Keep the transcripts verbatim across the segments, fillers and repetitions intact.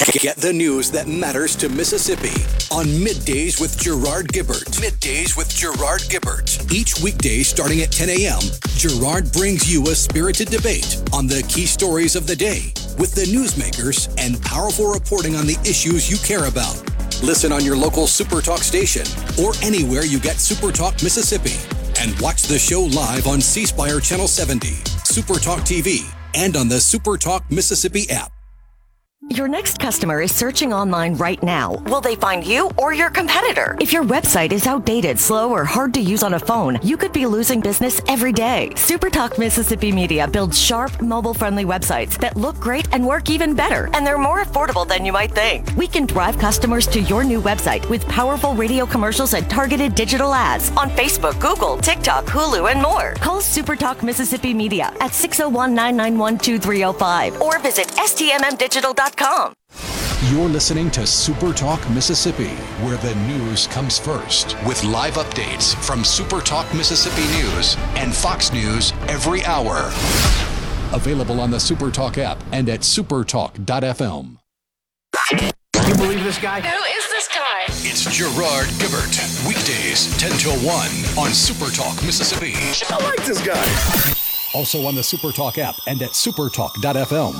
Get the news that matters to Mississippi on Middays with Gerard Gibbert. Middays with Gerard Gibbert. Each weekday starting at ten a.m., Gerard brings you a spirited debate on the key stories of the day with the newsmakers and powerful reporting on the issues you care about. Listen on your local SuperTalk station or anywhere you get SuperTalk Mississippi. And watch the show live on C Spire Channel seventy, SuperTalk T V, and on the SuperTalk Mississippi app. Your next customer is searching online right now. Will they find you or your competitor? If your website is outdated, slow, or hard to use on a phone, you could be losing business every day. SuperTalk Mississippi Media builds sharp, mobile-friendly websites that look great and work even better, and they're more affordable than you might think. We can drive customers to your new website with powerful radio commercials and targeted digital ads on Facebook, Google, TikTok, Hulu, and more. Call SuperTalk Mississippi Media at six oh one, nine nine one, two three oh five or visit S T M M digital dot com. You're listening to Super Talk Mississippi, where the news comes first, with live updates from Super Talk Mississippi News and Fox News every hour. Available on the Super Talk app and at supertalk dot f m. Can you believe this guy? Who is this guy? It's Gerard Gibbert, weekdays ten till one on Super Talk Mississippi. I like this guy. Also on the Super Talk app and at supertalk dot f m.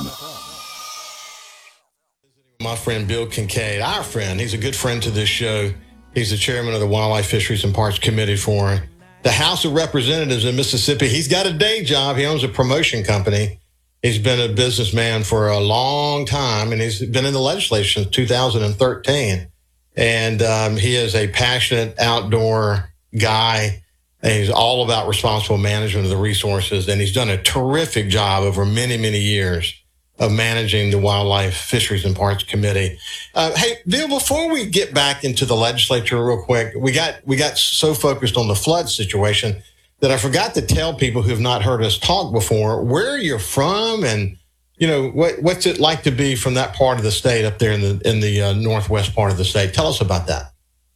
My friend Bill Kincaid, our friend, he's a good friend to this show. He's the chairman of the Wildlife, Fisheries, and Parks Committee for the House of Representatives in Mississippi. He's got a day job. He owns a promotion company. He's been a businessman for a long time, and he's been in the legislature since two thousand thirteen. And um, he is a passionate outdoor guy. And he's all about responsible management of the resources, and he's done a terrific job over many, many years of managing the Wildlife, Fisheries, and Parks Committee. Uh, hey, Bill, before we get back into the legislature real quick, we got we got so focused on the flood situation that I forgot to tell people who have not heard us talk before where you're from and, you know, what what's it like to be from that part of the state up there in the in the uh, northwest part of the state. Tell us about that.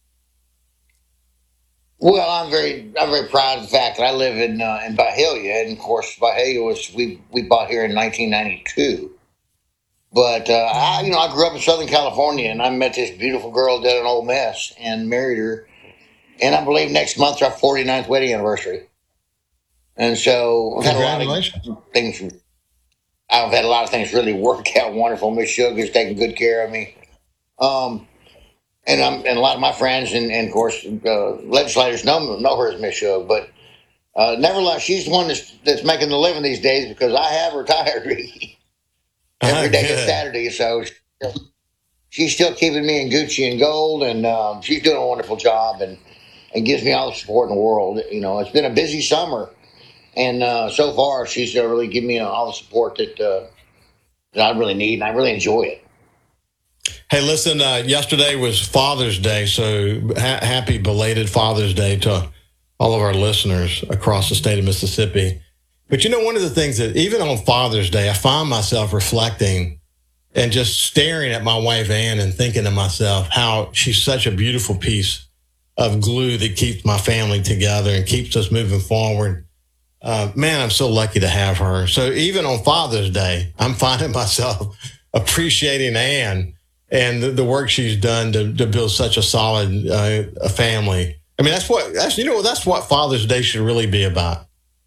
Well, I'm very, I'm very proud of the fact that I live in uh, in Byhalia, and of course, Byhalia was we we bought here in nineteen ninety-two. But uh, I, you know, I grew up in Southern California, and I met this beautiful girl down in Ole Miss and married her. And I believe next month's our forty-ninth wedding anniversary. And so I've had a lot of things. I've had a lot of things really work out wonderful. Miss Sugar's taking good care of me. Um. And I'm, and a lot of my friends and, and of course, uh, legislators know, know her as Miss Shug, but uh, nevertheless, she's the one that's, that's making the living these days because I have retired every day is Saturday. So she's still keeping me in Gucci and gold, and um, she's doing a wonderful job and, and gives me all the support in the world. You know, it's been a busy summer, and uh, so far she's uh, really given me all the support that, uh, that I really need, and I really enjoy it. Hey, listen, uh, yesterday was Father's Day, so ha- happy belated Father's Day to all of our listeners across the state of Mississippi. But you know, one of the things that even on Father's Day, I find myself reflecting and just staring at my wife, Ann, and thinking to myself how she's such a beautiful piece of glue that keeps my family together and keeps us moving forward. Uh, man, I'm so lucky to have her. So even on Father's Day, I'm finding myself appreciating Ann and the, the work she's done to, to build such a solid uh, a family. I mean, that's what that's you know that's what Father's Day should really be about.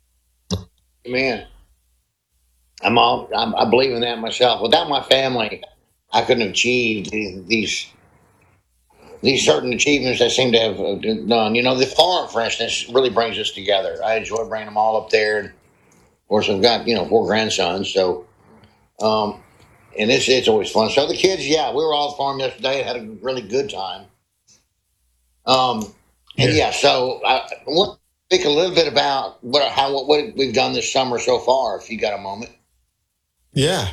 Man, I'm all I'm, I believe in that myself. Without my family, I couldn't have achieved these these, these certain achievements I seem to have done. You know, the farm, for instance, really brings us together. I enjoy bringing them all up there. And of course, I've got you know four grandsons, so. Um, And it's it's always fun. So the kids, yeah, we were all at the farm yesterday and had a really good time. Um, and yeah, yeah so I want to speak a little bit about what how what, what we've done this summer so far. If you got a moment. Yeah.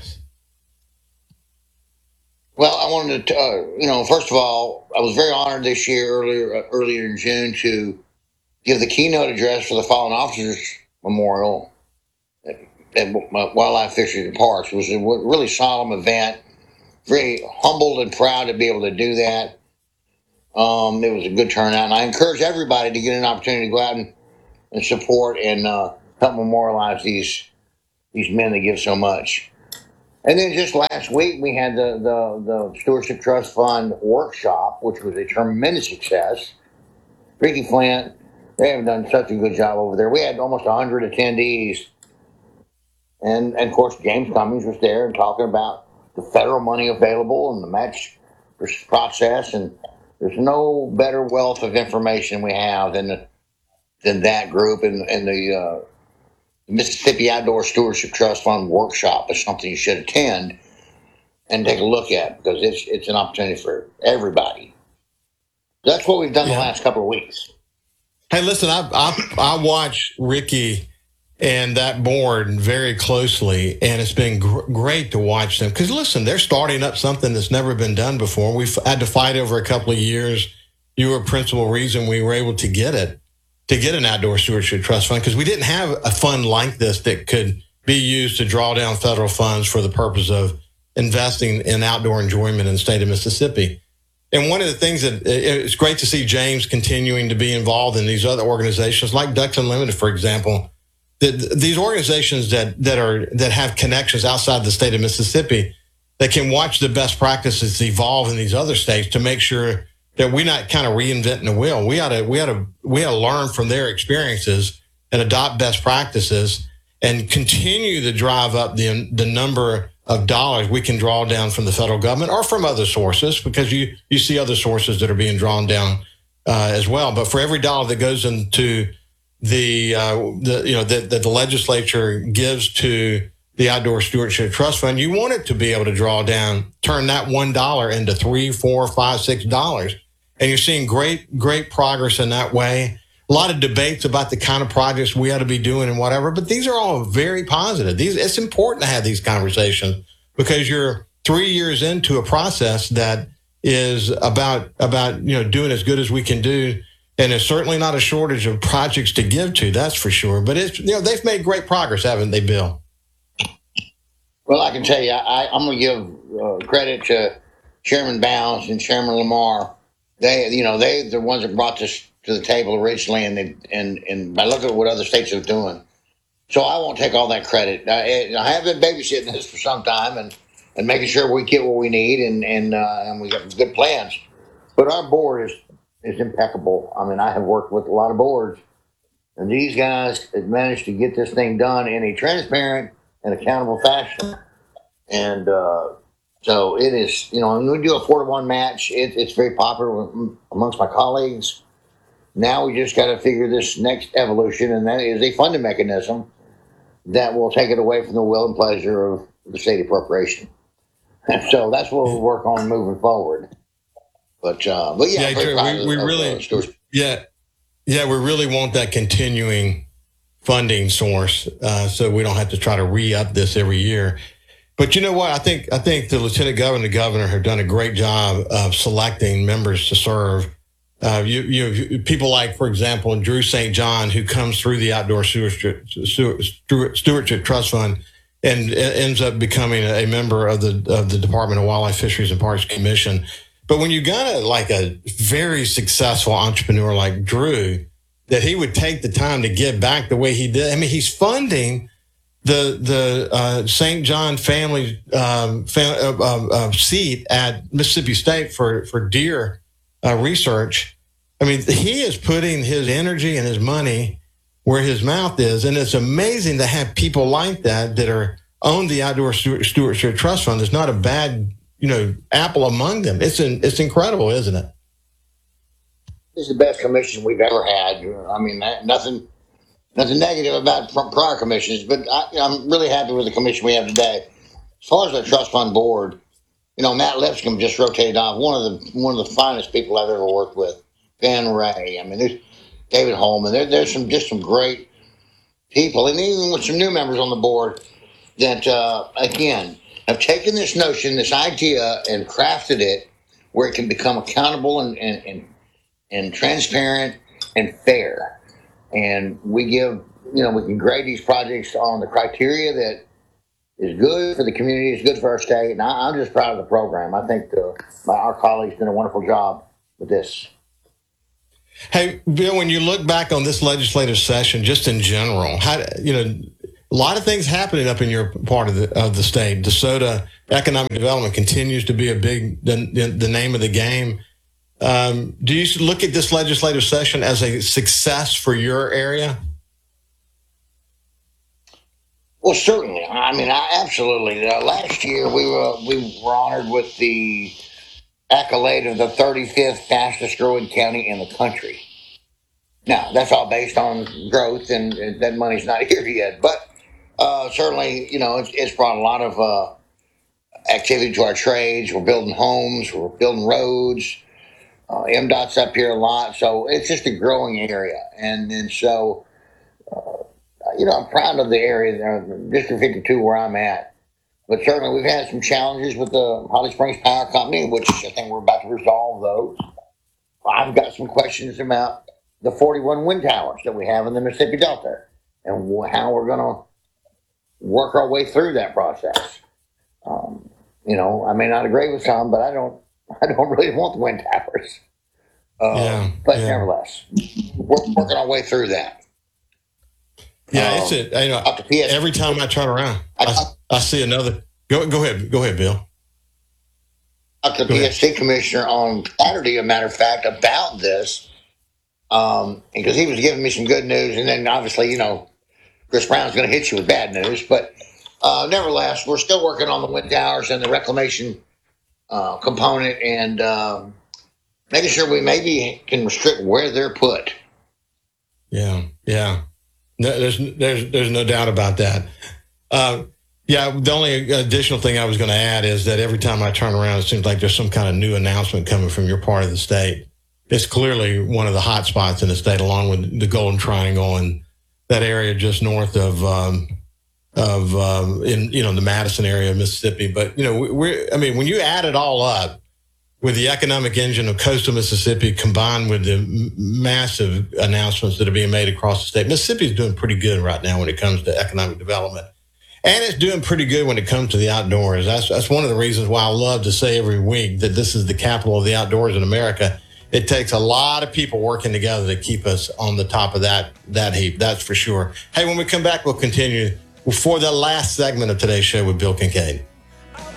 Well, I wanted to, uh, you know, first of all, I was very honored this year earlier uh, earlier in June to give the keynote address for the Fallen Officers Memorial at Wildlife, Fisheries, and Parks. It was a really solemn event. Very humbled and proud to be able to do that. Um, it was a good turnout, and I encourage everybody to get an opportunity to go out and, and support and uh, help memorialize these these men that give so much. And then just last week, we had the, the, the Stewardship Trust Fund workshop, which was a tremendous success. Ricky Flint, they have done such a good job over there. We had almost one hundred attendees. And, and of course, James Cummings was there and talking about the federal money available and the match process. And there's no better wealth of information we have than the, than that group. And, and the uh, Mississippi Outdoor Stewardship Trust Fund workshop is something you should attend and take a look at, because it's it's an opportunity for everybody. That's what we've done yeah. the last couple of weeks. Hey, listen, I I, I watch Ricky and that board very closely, and it's been gr- great to watch them. Because, listen, they're starting up something that's never been done before. We've had to fight over a couple of years. You were a principal reason we were able to get it, to get an outdoor stewardship trust fund, because we didn't have a fund like this that could be used to draw down federal funds for the purpose of investing in outdoor enjoyment in the state of Mississippi. And one of the things that it's great to see James continuing to be involved in these other organizations like Ducks Unlimited, for example, that these organizations that, that are, that have connections outside the state of Mississippi that can watch the best practices evolve in these other states to make sure that we're not kind of reinventing the wheel. We ought to, we ought to, we ought to learn from their experiences and adopt best practices and continue to drive up the the number of dollars we can draw down from the federal government or from other sources, because you, you see other sources that are being drawn down uh, as well. But for every dollar that goes into the, uh, the you know, that, that the legislature gives to the Outdoor Stewardship Trust Fund, you want it to be able to draw down, turn that one dollar into three, four, five, six dollars. And you're seeing great, great progress in that way. A lot of debates about the kind of projects we ought to be doing and whatever, but these are all very positive. These, it's important to have these conversations because you're three years into a process that is about, about, you know, doing as good as we can do. And there's certainly not a shortage of projects to give to, that's for sure. But it's, you know, they've made great progress, haven't they, Bill? Well, I can tell you, I, I'm going to give uh, credit to Chairman Bounds and Chairman Lamar. They, you know, they the ones that brought this to the table originally, and they, and and by looking at what other states are doing. So I won't take all that credit. I, I have been babysitting this for some time and, and making sure we get what we need, and and uh, and we got good plans. But our board is is impeccable. I mean, I have worked with a lot of boards, and these guys have managed to get this thing done in a transparent and accountable fashion. And uh, so it is, you know, when we do a four to one match, it, it's very popular amongst my colleagues. Now we just got to figure this next evolution, and that is a funding mechanism that will take it away from the will and pleasure of the state appropriation. And so that's what we'll work on moving forward. But uh, but yeah, yeah Drew, we, we of, really, uh, yeah, yeah, we really want that continuing funding source, uh, so we don't have to try to re-up this every year. But you know what? I think I think the lieutenant governor and the governor have done a great job of selecting members to serve. Uh, you, you people like, for example, Drew Saint John, who comes through the Outdoor Stewardship, Stewardship Trust Fund and ends up becoming a member of the of the Department of Wildlife, Fisheries, and Parks Commission. But when you got a, like a very successful entrepreneur like Drew, that he would take the time to give back the way he did. I mean, he's funding the the uh, Saint John family um, fam- uh, uh, uh, seat at Mississippi State for for deer uh, research. I mean, he is putting his energy and his money where his mouth is, and it's amazing to have people like that that are own the Outdoor Stewardship Trust Fund. It's not a bad, you know, apple among them. It's an, it's incredible, isn't it? This is the best commission we've ever had. I mean, nothing. Nothing negative about prior commissions, but I, I'm really happy with the commission we have today. As far as the trust fund board, you know, Matt Lipscomb just rotated off, one of the one of the finest people I've ever worked with. Van Ray, I mean, there's David Holman. There, there's some just some great people, and even with some new members on the board that, uh, again, have taken this notion, this idea, and crafted it where it can become accountable and and and, and transparent and fair. And we give, you know, we can grade these projects on the criteria that is good for the community, is good for our state. And I, I'm just proud of the program. I think the, my, our colleagues did a wonderful job with this. Hey, Bill, when you look back on this legislative session, just in general, how, you know, a lot of things happening up in your part of the of the state. DeSoto economic development continues to be a big the, the, the name of the game. Um, do you look at this legislative session as a success for your area? Well, certainly. I mean, I, absolutely. Uh, last year, we were we were honored with the accolade of the thirty-fifth fastest growing county in the country. Now, that's all based on growth, and, and that money's not here yet. But uh, certainly, you know, it's, it's brought a lot of uh, activity to our trades. We're building homes. We're building roads. Uh, M DOT's up here a lot. So it's just a growing area. And, and so, uh, you know, I'm proud of the area there, District fifty-two, where I'm at. But certainly we've had some challenges with the Holly Springs Power Company, which I think we're about to resolve those. I've got some questions about the forty-one wind towers that we have in the Mississippi Delta and how we're going to work our way through that process. Um, you know, I may not agree with some, but I don't, I don't really want the wind towers. Uh, yeah, but yeah. Nevertheless, we're working our way through that. Yeah, um, it's it. You know, every time I turn around, I, I, I see another. Go, go ahead. Go ahead, Bill. Talked to the P S C commissioner on Saturday, a matter of fact, about this, um, because he was giving me some good news, and then obviously, you know, Chris Brown's going to hit you with bad news. But uh, nevertheless, we're still working on the wind towers and the reclamation uh, component, and um, making sure we maybe can restrict where they're put. Yeah, yeah. No, there's there's there's no doubt about that. Uh, yeah, the only additional thing I was going to add is that every time I turn around, it seems like there's some kind of new announcement coming from your part of the state. It's clearly one of the hot spots in the state, along with the Golden Triangle and that area just north of um, of um, in you know the Madison area of Mississippi. But you know, we're I mean, when you add it all up, with the economic engine of coastal Mississippi combined with the m- massive announcements that are being made across the state, Mississippi is doing pretty good right now when it comes to economic development. And it's doing pretty good when it comes to the outdoors. That's, that's one of the reasons why I love to say every week that this is the capital of the outdoors in America. It takes a lot of people working together to keep us on the top of that, that heap. That's for sure. Hey, when we come back, we'll continue for the last segment of today's show with Bill Kincaid.